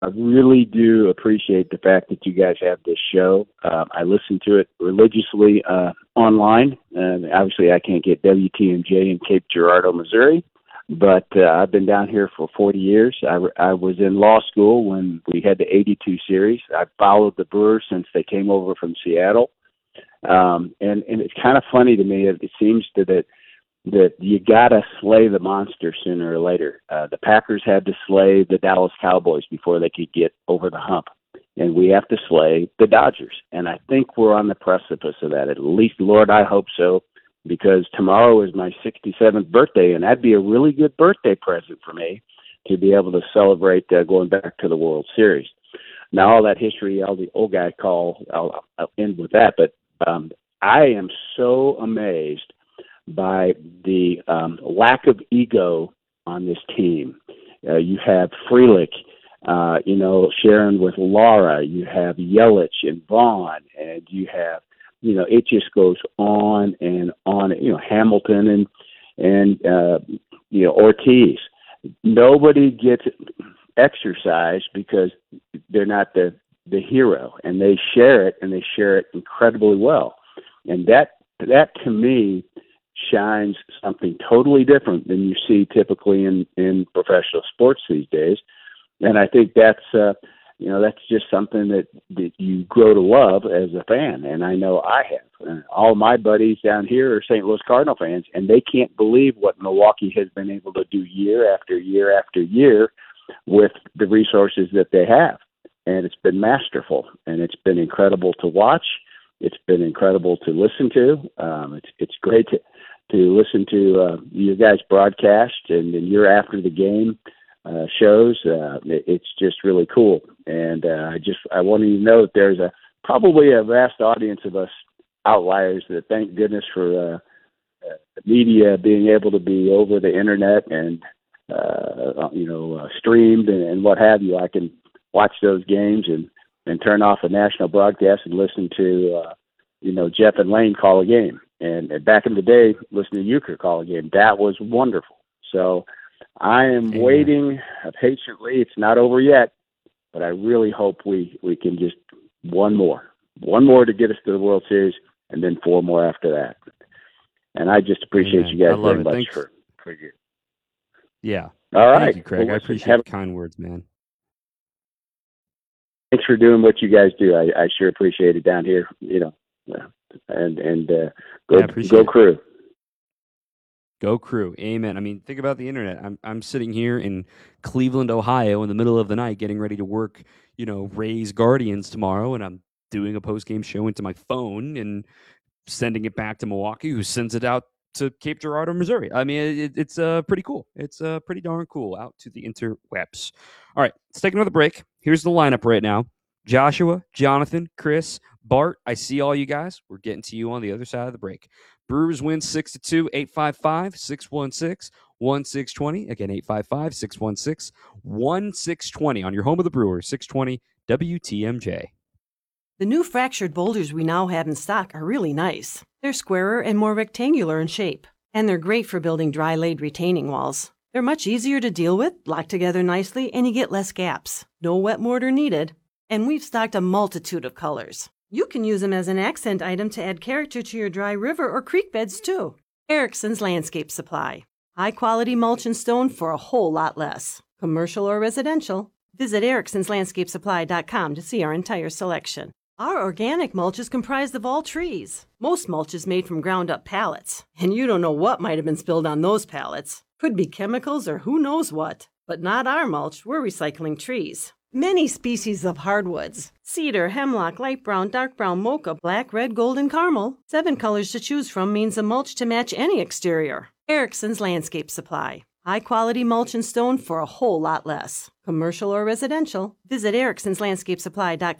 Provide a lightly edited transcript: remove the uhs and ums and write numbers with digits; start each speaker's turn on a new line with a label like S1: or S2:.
S1: I really do appreciate the fact that you guys have this show. I listen to it religiously online. Obviously, I can't get WTMJ in Cape Girardeau, Missouri, but I've been down here for 40 years. I was in law school when we had the 82 series. I followed the Brewers since they came over from Seattle. And it's kind of funny to me. It seems that you got to slay the monster sooner or later. The Packers had to slay the Dallas Cowboys before they could get over the hump. And we have to slay the Dodgers. And I think we're on the precipice of that. At least, Lord, I hope so, because tomorrow is my 67th birthday, and that'd be a really good birthday present for me to be able to celebrate going back to the World Series. Now, all that history, all the old guy call, I'll end with that. But I am so amazed by the lack of ego on this team. You have Frelick, sharing with Laura. You have Yelich and Vaughn, and you have, it just goes on and on. Hamilton and Ortiz. Nobody gets exercise because they're not the hero, and they share it, and they share it incredibly well. And that to me shines something totally different than you see typically in professional sports these days. And I think that's just something that you grow to love as a fan. And I know I have. And all my buddies down here are St. Louis Cardinal fans, and they can't believe what Milwaukee has been able to do year after year after year with the resources that they have. And it's been masterful, and it's been incredible to watch. It's been incredible to listen to. It's great to listen to you guys broadcast and your after the game shows. It's just really cool. And I want you to know that there's probably a vast audience of us outliers that thank goodness for the media being able to be over the internet and streamed and what have you. I can watch those games and turn off a national broadcast and listen to Jeff and Lane call a game. And back in the day, listening to Euchre call a game, that was wonderful. So I am waiting patiently. It's not over yet, but I really hope we can just one more to get us to the World Series, and then 4 more after that. And I just appreciate you guys very much for you.
S2: Yeah.
S1: All right.
S2: Thank you, Craig. I appreciate the kind words, man.
S1: Thanks for doing what you guys do. I sure appreciate it down here, and go Crew.
S2: Go Crew. Amen. I mean, think about the internet. I'm sitting here in Cleveland, Ohio in the middle of the night getting ready to work, Rays Guardians tomorrow, and I'm doing a post-game show into my phone and sending it back to Milwaukee, who sends it out to Cape Girardeau, Missouri. I mean, it's pretty cool. It's pretty darn cool out to the interwebs. All right, let's take another break. Here's the lineup right now. Joshua, Jonathan, Chris, Bart, I see all you guys. We're getting to you on the other side of the break. Brewers win 6-2, 855-616-1620. Again, 855-616-1620 on your home of the Brewers, 620 WTMJ.
S3: The new fractured boulders we now have in stock are really nice. They're squarer and more rectangular in shape, and they're great for building dry-laid retaining walls. They're much easier to deal with, lock together nicely, and you get less gaps. No wet mortar needed. And we've stocked a multitude of colors. You can use them as an accent item to add character to your dry river or creek beds, too. Erickson's Landscape Supply. High-quality mulch and stone for a whole lot less. Commercial or residential. Visit ericksonslandscapesupply.com to see our entire selection. Our organic mulch is comprised of all trees. Most mulch is made from ground-up pallets, and you don't know what might have been spilled on those pallets. Could be chemicals or who knows what. But not our mulch. We're recycling trees. Many species of hardwoods. Cedar, hemlock, light brown, dark brown, mocha, black, red, gold, and caramel. 7 colors to choose from means a mulch to match any exterior. Erickson's Landscape Supply. High-quality mulch and stone for a whole lot less. Commercial or residential. Visit ericksonslandscapesupply.com.